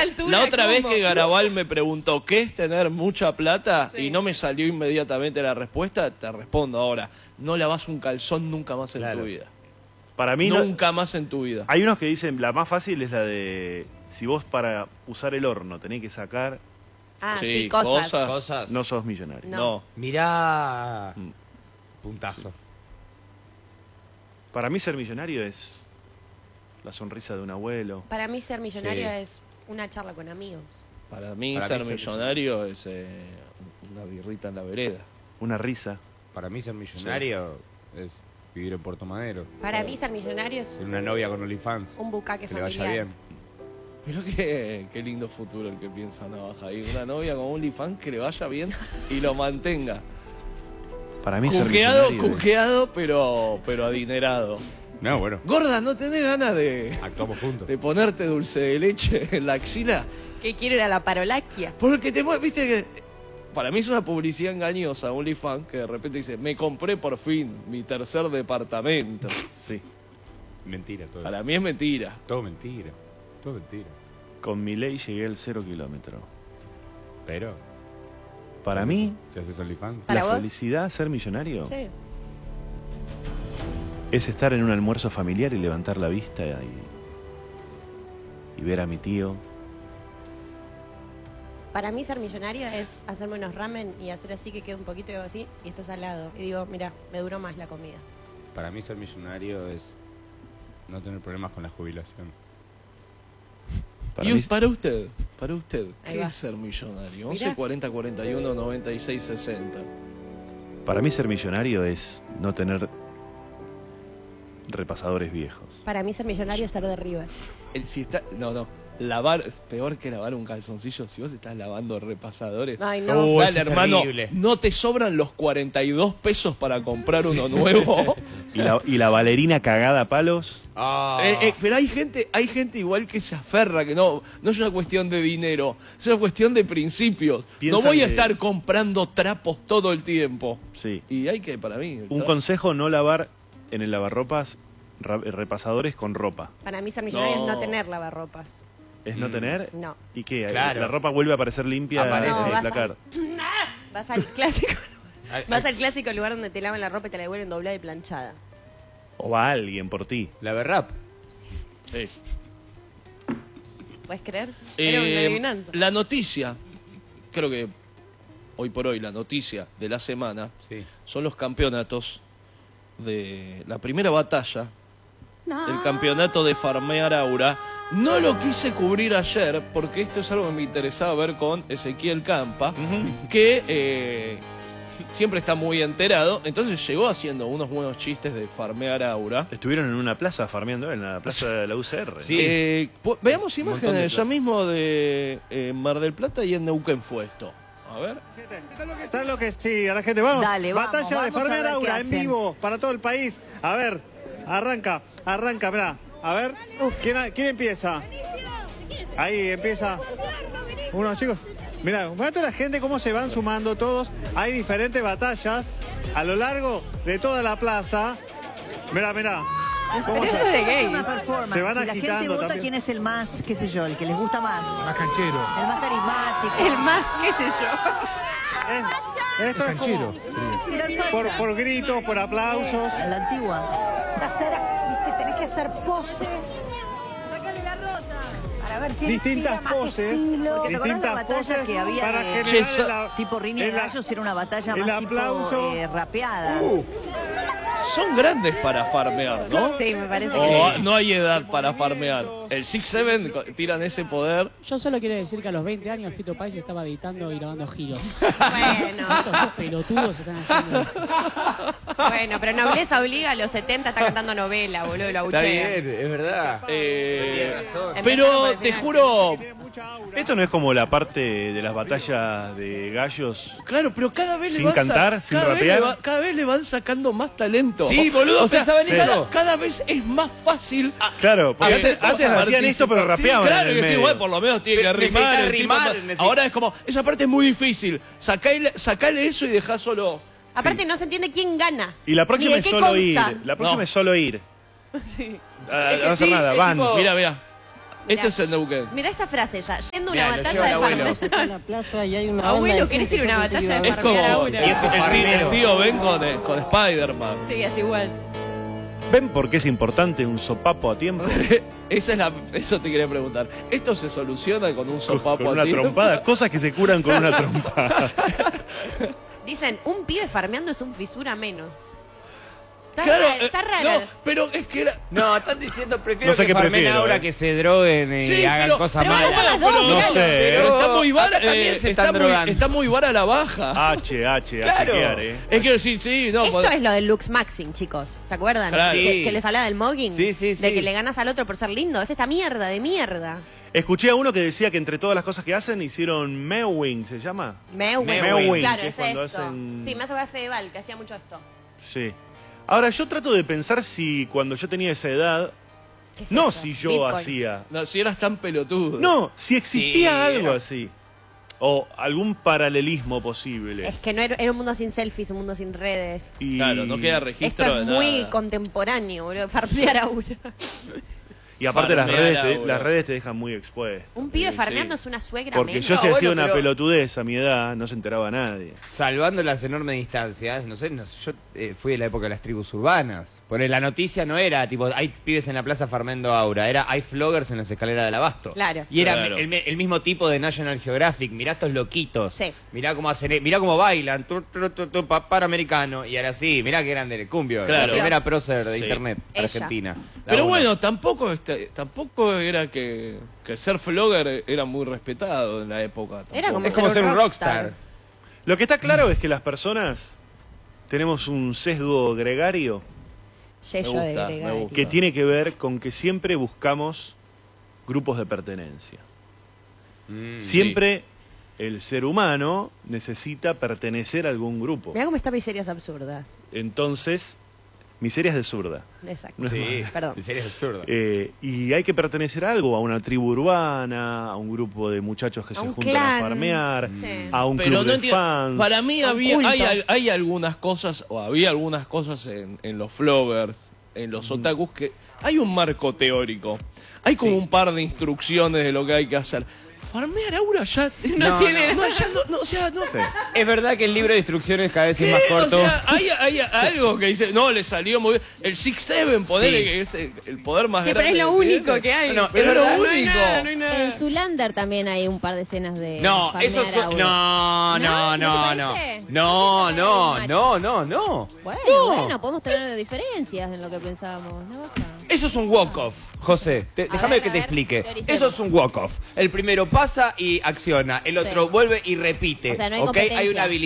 altura, la otra vez ¿cómo? que Garabal me preguntó qué es tener mucha plata y no me salió inmediatamente la respuesta, te respondo ahora. No lavas un calzón nunca más en tu vida. Para mí nunca más en tu vida. Hay unos que dicen, la más fácil es la de, si vos para usar el horno tenés que sacar... Ah, sí, cosas. No sos millonario. No. Mirá... Puntazo. Para mí ser millonario es la sonrisa de un abuelo. Para mí ser millonario es una charla con amigos. Para mí ser millonario es una birrita en la vereda. Una risa. Para mí ser millonario es vivir en Puerto Madero. Para mí ser millonario es Tener una novia con OnlyFans. un bucaque que le familiar. vaya bien. Pero qué lindo futuro el que piensa Navaja. Y una novia con OnlyFans que le vaya bien y lo mantenga. Para mí ser millonario cuqueado, pero adinerado. No, bueno. Gorda, ¿no tenés ganas de Actuamos juntos. de ponerte dulce de leche en la axila? ¿Qué quiero ir a la parolaquia? Porque viste que... Para mí es una publicidad engañosa, OnlyFans, que de repente dice, me compré por fin mi tercer departamento. Sí. Mentira todo. Para mí es mentira. Todo mentira. Todo mentira. Con mi ley llegué al 0 kilómetro. Pero... Para mí, ¿te haces OnlyFans? ¿Para la vos? felicidad, ser millonario, Sí. es estar en un almuerzo familiar y levantar la vista y ver a mi tío. Para mí ser millonario es hacerme unos ramen y hacer así que quede un poquito y hago así y estás al lado. Y digo, mira, me duró más la comida. Para mí ser millonario es no tener problemas con la jubilación. Para usted, Ahí ¿qué va. es ser millonario? Mirá. 11 40 41 96 60. Para mí ser millonario es no tener repasadores viejos. Para mí ser millonario es ser de River. Lavar, peor que lavar un calzoncillo, si vos estás lavando repasadores. Ay, no. Eso Dale, es hermano, terrible. ¿no te sobran los 42 pesos para comprar uno nuevo? Y la bailarina cagada a palos. Pero hay gente igual que se aferra, que no es una cuestión de dinero, es una cuestión de principios. Piensan No voy a que- estar comprando trapos todo el tiempo. Sí. Y hay que, para mí... Un consejo, no lavar en el lavarropas repasadores con ropa. Para mí ser millonario No. es no tener lavarropas. ¿Es no tener? No. ¿Y qué? Claro. La ropa vuelve a aparecer limpia Aparece. en No, el vas placar. Vas al clásico. Ay, Vas ay. al clásico lugar donde te lavan la ropa y te la devuelven doblada y planchada. O va alguien por ti. La berrap. Sí. ¿Puedes creer? Era una adivinanza. La noticia, creo que hoy por hoy la noticia de la semana Sí. son los campeonatos de la primera batalla, el campeonato de Farmear Aura. No lo quise cubrir ayer porque esto es algo que me interesaba ver con Ezequiel Campa, que siempre está muy enterado, entonces llegó haciendo unos buenos chistes de Farmear Aura. Estuvieron en una plaza farmeando, en la plaza de la UCR. Sí. Veamos Un montón de imágenes ya plata. mismo de Mar del Plata y en Neuquén fue esto. A ver. ¿Sabes lo que sí? A la gente, vamos. Dale, vamos, Batalla vamos de a ver Farmear qué Aura en hacen. vivo para todo el país. A ver, arranca, mirá. A ver, ¿quién empieza? Ahí empieza. Unos chicos. Mirá, mirá toda la gente cómo se van sumando todos. Hay diferentes batallas a lo largo de toda la plaza. Mirá. Pero eso es de gay. Una performance. Se van Si la gente agitando vota también. quién es el más, qué sé yo, el que les gusta más. Más canchero. El más carismático. El más, qué sé yo. Esto es Canchero. como Mira el facha. por gritos, por aplausos. A la antigua. Tenés que hacer poses. Para ver quién Distintas tira más poses. estilo. Porque te acordás la Distintas batalla poses que había para de- generar Che, la- Tipo Rini de el- Gallos era una batalla el más aplauso. tipo rapeada. Son grandes para farmear, ¿no? Sí, me parece O que sí. no hay edad para farmear. El 6-7 tiran ese poder. Yo solo quiero decir que a los 20 años Fito Páez estaba editando y grabando giros. Bueno, Estos dos pelotudos están haciendo... bueno, pero nobleza obliga a los 70 está cantando novela, boludo, lo Está abuchea. bien, es verdad. Tiene razón. Empezaron por Pero el te final. juro, Esto no es como la parte de las batallas de gallos. claro, pero cada vez Sin le van cantar, sin rapear. cada vez le van sacando más talento. Sí, boludo, O sea, pensaba en eso. cada vez es más fácil. Claro, porque hacer antes cosas, hacían esto, pero participar. rapeaban. Sí, claro en el que sí, medio. igual por lo menos tiene que Necesita rimar. el rimar, tipo. necesita- Ahora es como, esa parte es muy difícil. Sacale eso y dejá solo. Aparte no se entiende quién gana. Y la Ni próxima de es qué solo consta. ir. La próxima No. es solo ir. Sí. No que hacer sí, nada, es van. tipo- Mira. Este es en Neuquén. Mirá esa frase ya. Yendo a Mirá, una lo batalla de lleva el abuelo. farmear. En la plaza y hay una Abuelo, ¿querés ir a una batalla de Es como farmear ahora? el tío Ben con Spider-Man. Sí, es igual. ¿Ven por qué es importante un sopapo a tiempo? Eso te quería preguntar. ¿Esto se soluciona con un sopapo Con a una tiempo? trompada. Cosas que se curan con una trompada. Dicen, un pibe farmeando es un fisura menos. Está Claro, raro, está raro. no, pero es que era... No, están diciendo prefiero No sé que qué farmen prefiero, ahora que se droguen y Sí, hagan pero- cosas pero van a malas. hacer las dos, No miralo. sé. Pero está muy vara, acá también se están drogando. está muy vara la baja. A Claro. chequear, Es que sí, no. Esto es lo del Lux Maxing, chicos. ¿Se acuerdan? Claro. Que les hablaba del mugging. Sí, sí, De sí. que le ganas al otro por ser lindo. Es esta mierda de mierda. Escuché a uno que decía que entre todas las cosas que hacen hicieron mewing, ¿se llama? Mewing. Claro, que es es cuando esto. hacen- Sí, me hace ver a Fedeval, que hacía mucho esto. Sí. Ahora, yo trato de pensar si cuando yo tenía esa edad, ¿Qué es no eso? si yo Bitcoin. hacía, No, si eras tan pelotudo. no, si existía Sí, algo era- así. O algún paralelismo posible. Es que no era un mundo sin selfies, un mundo sin redes. Y- Claro, no queda Esto registro es de muy nada. contemporáneo, boludo. Farmear ahora. Y aparte las Farmear redes, ahora. las redes te dejan muy expuesto. Un pibe Sí, farmeando sí. es una suegra Porque menos. yo si No, hacía bueno, una pero- pelotudez a mi edad, no se enteraba nadie. Salvando las enormes distancias, no sé, yo fui de la época de las tribus urbanas. Porque la noticia no era, tipo, hay pibes en la plaza farmando aura, era, hay floggers en las escaleras del abasto. Claro. Y era Claro. el mismo tipo de National Geographic, mirá estos loquitos. Sí. Mirá cómo hacen, mirá cómo bailan, panamericano, y ahora sí, mirá que grande el cumbio, Claro. la primera prócer de Sí. internet, Ella. Argentina. La Pero una. bueno, tampoco era que ser flogger era muy respetado en la época. Era como Es como ser un rockstar. Lo que está claro es que las personas tenemos un sesgo gregario Yello Me de gusta, me Gregario. gusta. que tiene que ver con que siempre buscamos grupos de pertenencia. Siempre el ser humano necesita pertenecer a algún grupo. Mirá cómo están miserias absurdas. Entonces, miserias de zurda. Exacto. Sí, Perdón. en serio es absurdo. Y hay que pertenecer a algo, a una tribu urbana, a un grupo de muchachos que A se un juntan clan. a farmear, Sí. a un Pero club no de entiendo. fans. Para mí Un culto. hay algunas cosas, o había algunas cosas en los floggers, en los otakus, que hay un marco teórico. Hay como un par de instrucciones de lo que hay que hacer. Farmear aura ya No, tiene no, ya no, o sea, no. Es verdad que el libro de instrucciones cada vez es más ¿Qué? corto. O sea, hay algo que dice, no, le salió muy bien. El 6-7, ponele Sí. que es el poder más Sí, pero grande. es lo del único planeta. que hay. No, Pero es verdad, lo No hay único. nada, no hay nada. En Zulander también hay un par de escenas de No, farmear eso son... aura. No, no, ¿No? ¿No no, te no. parece? No, Siento que no, hay un no, no, no. Bueno, No. bueno, podemos tener diferencias en lo que pensábamos. No basta. Eso es un walk-off, José. Déjame ver, que a te ver, explique. teoricemos. Eso es un walk-off. El primero pasa y acciona, el otro Sí. vuelve y repite. O sea, no hay ¿ok? Hay competencia. una habilidad.